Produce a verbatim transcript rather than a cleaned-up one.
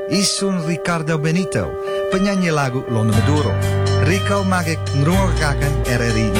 Isun Ricardo Benito, penyanyi lagu Londo Maduro. Rico magik ngrungokaken R R I